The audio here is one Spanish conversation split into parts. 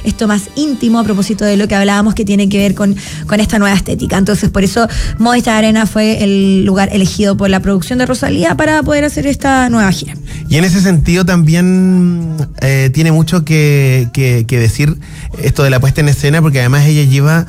esto más íntimo a propósito de lo que hablábamos que tiene que ver con esta nueva estética. Entonces, por eso Movistar Arena fue el lugar elegido por la producción de Rosalía para poder hacer esta nueva gira. Y en ese sentido también tiene mucho que decir esto de la puesta en escena, porque además ella lleva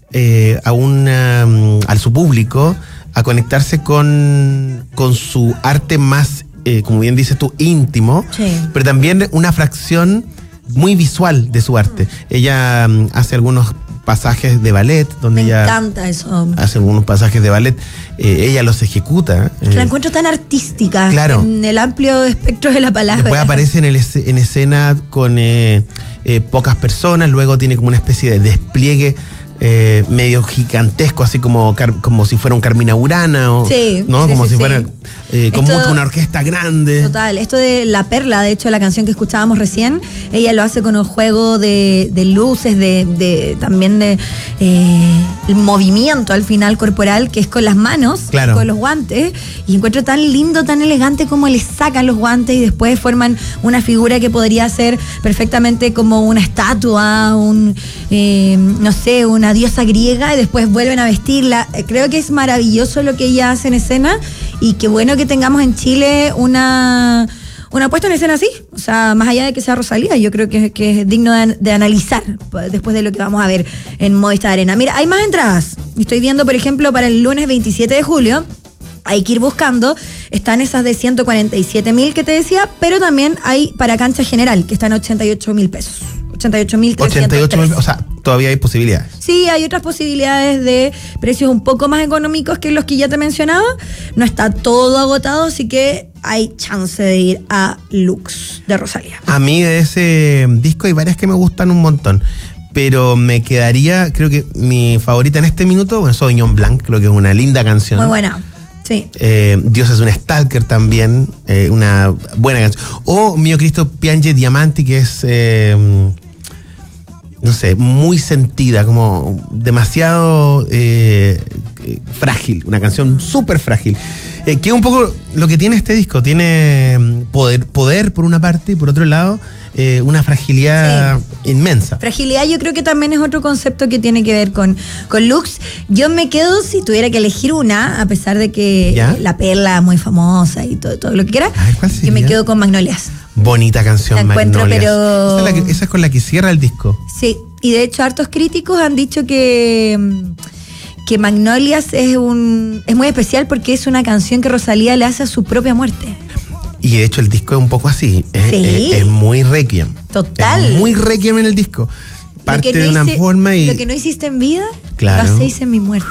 a su público a conectarse con su arte más, como bien dices tú, íntimo, sí, pero también una fracción muy visual de su arte. Ella hace algunos pasajes de ballet, donde ella... Me encanta eso. Hace algunos pasajes de ballet, ella los ejecuta. La encuentro tan artística, claro, en el amplio espectro de la palabra. Después aparece en escena con pocas personas, luego tiene como una especie de despliegue medio gigantesco, así como si fuera un Carmina Burana, o, sí, ¿no? Sí, como sí, si fuera como una orquesta grande. Total, esto de La Perla, de hecho la canción que escuchábamos recién, ella lo hace con un juego de luces, también de el movimiento al final corporal, que es con las manos, claro, con los guantes, y encuentro tan lindo, tan elegante como le sacan los guantes y después forman una figura que podría ser perfectamente como una estatua, no sé, una diosa griega, y después vuelven a vestirla. Creo que es maravilloso lo que ella hace en escena, y qué bueno que tengamos en Chile una puesta en escena así, o sea, más allá de que sea Rosalía, yo creo que es digno de analizar después de lo que vamos a ver en Movistar Arena. Mira, hay más entradas. Estoy viendo, por ejemplo, para el lunes 27 de julio, hay que ir buscando, están esas de 147.000 que te decía, pero también hay para cancha general, que están 88.000 pesos. 88.303. O sea, todavía hay posibilidades. Sí, hay otras posibilidades de precios un poco más económicos que los que ya te mencionaba. No está todo agotado, así que hay chance de ir a Lux de Rosalía. A mí de ese disco hay varias que me gustan un montón, pero me quedaría, creo que mi favorita en este minuto, bueno, Sauvignon Blanc, creo que es una linda canción. Muy buena. Sí. Dios es un stalker también, una buena canción. O Mio Cristo Piange Diamanti, que es no sé, muy sentida, como demasiado frágil, una canción súper frágil, que es un poco lo que tiene este disco. Tiene poder por una parte, y por otro lado una fragilidad, sí, inmensa. Fragilidad yo creo que también es otro concepto que tiene que ver con Lux. Yo me quedo, si tuviera que elegir una, a pesar de que La Perla muy famosa y todo lo que quiera, yo me quedo con Magnolias. Bonita canción, la encuentro, Magnolias. Pero... Esa es con la que cierra el disco. Sí, y de hecho hartos críticos han dicho que Magnolias es muy especial porque es una canción que Rosalía le hace a su propia muerte. Y de hecho el disco es un poco así, es muy requiem. Total. Es muy requiem en el disco. Parte de una forma y... Lo que no hiciste en vida, claro, lo hacéis en mi muerte.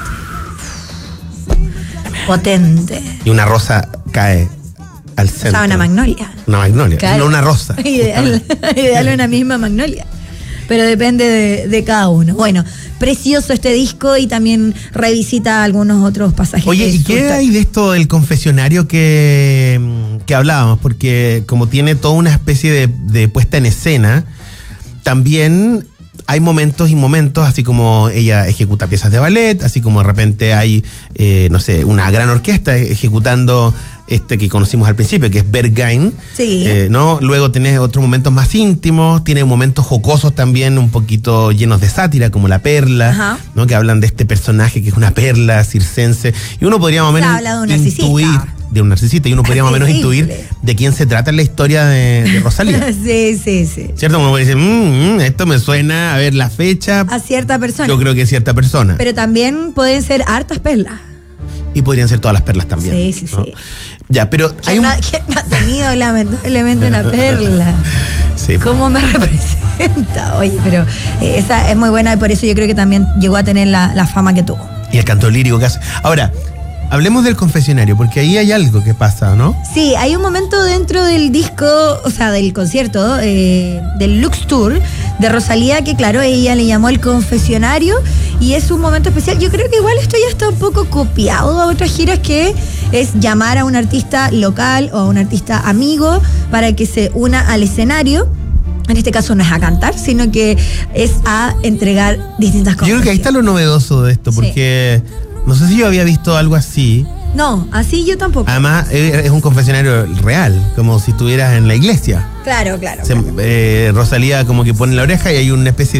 Potente. Y una rosa cae al centro. O sea, una magnolia. Una magnolia, claro, no una rosa. Ideal una misma magnolia. Pero depende de cada uno. Bueno, precioso este disco y también revisita algunos otros pasajes. Oye, ¿y qué hay de esto del confesionario que hablábamos? Porque como tiene toda una especie de puesta en escena, también hay momentos y momentos, así como ella ejecuta piezas de ballet, así como de repente hay, no sé, una gran orquesta ejecutando que conocimos al principio, que es Berghain. Sí. ¿No? Luego tenés otros momentos más íntimos, tiene momentos jocosos también, un poquito llenos de sátira, como La Perla, ¿no? Que hablan de este personaje que es una perla circense. Y uno podría más o menos intuir de un narcisista, y uno podría más o menos intuir de quién se trata en la historia de Rosalía. Sí. ¿Cierto? Uno puede decir, esto me suena, a ver la fecha. A cierta persona. Yo creo que es cierta persona. Pero también pueden ser hartas perlas. Y podrían ser todas las perlas también. Sí. ¿no? Ya, pero hay ¿Quién ha tenido lamentablemente una perla? Sí. ¿Cómo me representa? Oye, pero esa es muy buena y por eso yo creo que también llegó a tener la fama que tuvo. Y el canto lírico que hace. Ahora, hablemos del confesionario, porque ahí hay algo que pasa, ¿no? Sí, hay un momento dentro del disco, o sea, del concierto, del Lux Tour de Rosalía, que claro, ella le llamó el confesionario, y es un momento especial. Yo creo que igual esto ya está un poco copiado a otras giras, que es llamar a un artista local o a un artista amigo para que se una al escenario. En este caso no es a cantar, sino que es a entregar distintas cosas. Yo creo que ahí está lo novedoso de esto, porque... Sí. No sé si yo había visto algo así. No, así yo tampoco. Además, es un confesionario real, como si estuvieras en la iglesia. Claro. Rosalía como que pone la oreja y hay una especie